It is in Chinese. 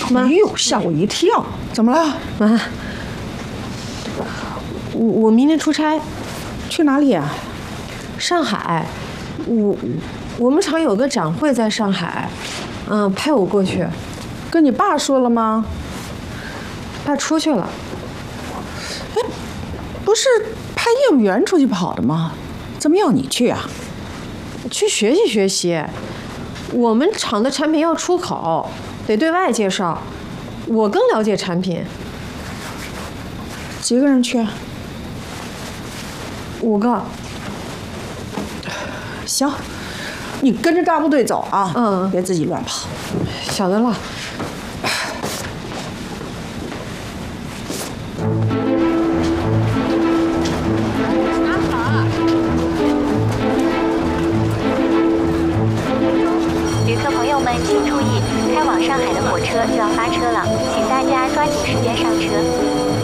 妈， 哎呦，吓我一跳！怎么了？ 妈，我明天出差， 去哪里啊？ 上海。我们厂有个展会在上海，派我过去。 跟你爸说了吗？ 爸出去了。 哎，不是派业务员出去跑的吗？怎么要你去啊？ 去学习学习。我们厂的产品要出口，得对外介绍，我更了解产品。 几个人去 ？5个。 行，你跟着大部队走啊，别自己乱跑。 晓得了。 旅客朋友们请注意，开往上海的火车就要发车了，请大家抓紧时间上车。